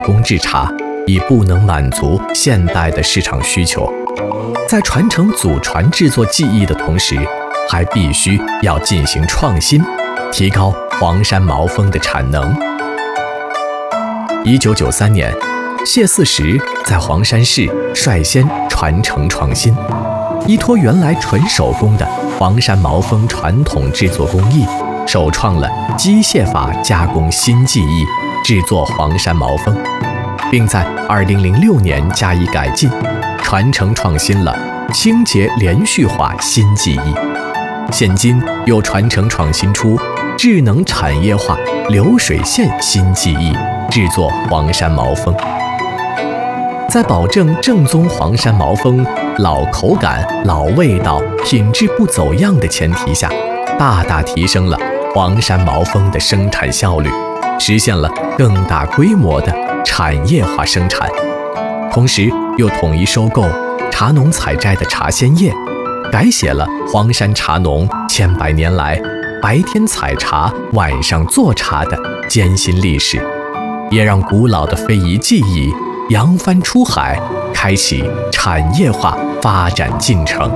工制茶已不能满足现代的市场需求。在传承祖传制作技艺的同时，还必须要进行创新，提高黄山毛峰的产能。1993年，谢四时在黄山市率先传承创新，依托原来纯手工的黄山毛峰传统制作工艺，首创了机械法加工新技艺，制作黄山毛峰，并在2006年加以改进，传承创新了清洁连续化新技艺。现今又传承创新出智能产业化流水线新技艺，制作黄山毛峰。在保证正宗黄山毛峰老口感、老味道、品质不走样的前提下，大大提升了黄山毛峰的生产效率，实现了更大规模的产业化生产。同时又统一收购茶农采摘的茶鲜叶，改写了黄山茶农千百年来白天采茶、晚上做茶的艰辛历史，也让古老的非遗技艺扬帆出海，开启产业化发展进程。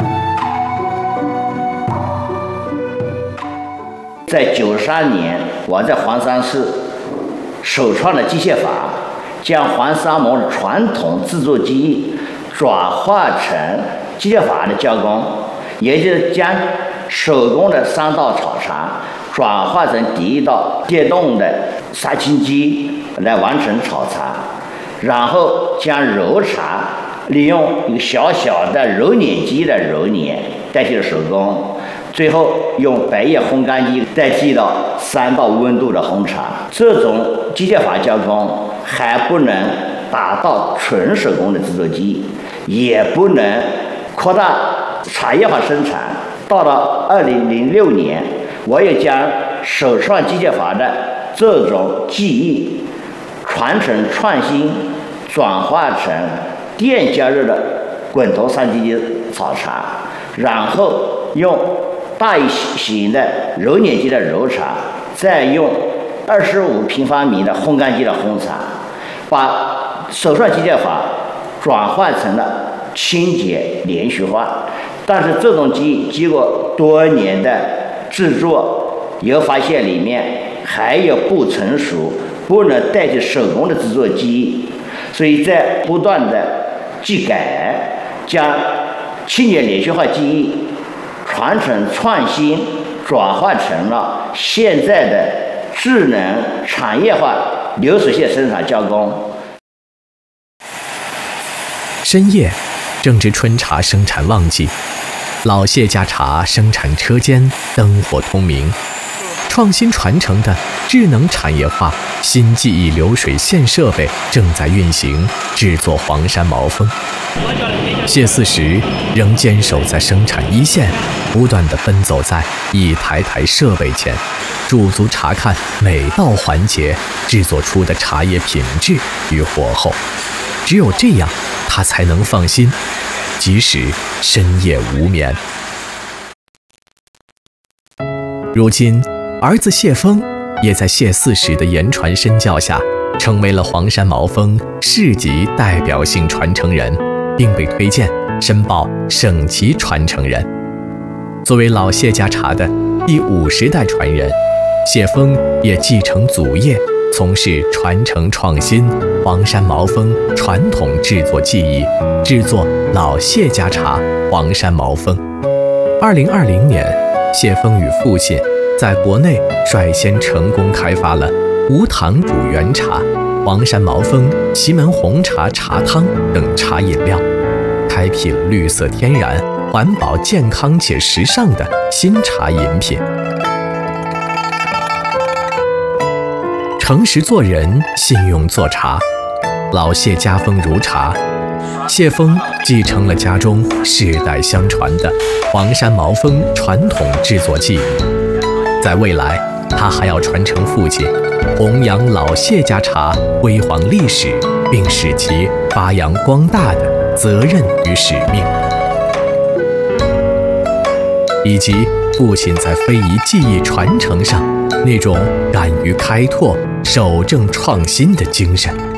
在93年，我在黄山市首创的机械法，将黄山毛的传统制作技艺转化成机械法的加工，也就是将手工的3道炒茶转化成第1道电动的杀青机来完成炒茶，然后将揉茶利用一个小小的揉捻机的揉捻代替了手工，最后用白叶烘干机代替到3道温度的烘茶。这种机械法加工还不能达到纯手工的制作技艺，也不能扩大产业化生产。到了2006年，我也将首创机械法的这种技艺传承创新，转化成电加热的滚头3级机炒茶，然后用大型的揉捻机的揉茶，再用25平方米的烘干机的烘茶，把首创机械法转换成了清洁连续化。但是这种技艺经过多年的制作，又发现里面还有不成熟、不能代替手工的制作技艺，所以在不断的技改，将清洁连续化技艺传承创新，转化成了现在的智能产业化流水线生产加工。 深夜正值春茶生产旺季，老谢家茶生产车间灯火通明，创新传承的智能产业化新技艺流水线设备正在运行，制作黄山毛峰。谢四时仍坚守在生产一线，不断地奔走在一台台设备前，驻足查看每道环节制作出的茶叶品质与火候。只有这样，他才能放心，即使深夜无眠。如今，儿子谢峰也在谢四时的言传身教下，成为了黄山毛峰市级代表性传承人，并被推荐申报省级传承人。作为老谢家茶的第50代传人，谢峰也继承祖业，从事传承创新黄山毛峰传统制作技艺，制作老谢家茶黄山毛峰。2020年，谢峰与父亲在国内率先成功开发了无糖煮原茶、黄山毛峰祁门红茶茶汤等茶饮料，开辟了绿色天然、环保健康且时尚的新茶饮品。诚实做人，信用做茶，老谢家风如茶。谢峰继承了家中世代相传的黄山毛峰传统制作技艺，在未来，他还要传承父亲，弘扬老谢家茶辉煌历史，并使其发扬光大的责任与使命，以及父亲在非遗技艺传承上那种敢于开拓、守正创新的精神。